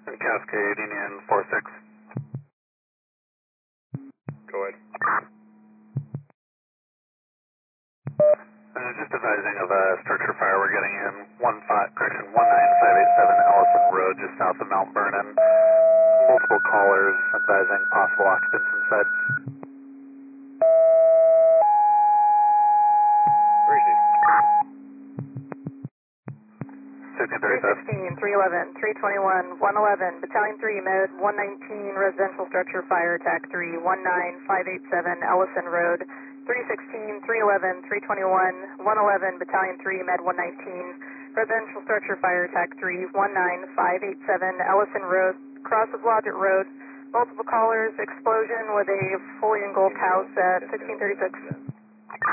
Cascade, Union 46. Go ahead. Just advising of a structure fire we're getting in 19587 Ellison Road, just south of Mount Vernon. Multiple callers advising possible occupants inside. Where is he? 1637. 316, 311, 321, 111, Battalion 3, Med 119, residential structure fire, attack 3, 19587 Ellison Road, 316, 311, 321, 111, Battalion 3, Med 119, residential structure fire, attack 3, 19587 Ellison Road, cross of Blodgett Road, multiple callers, explosion with a fully engulfed house at 1636.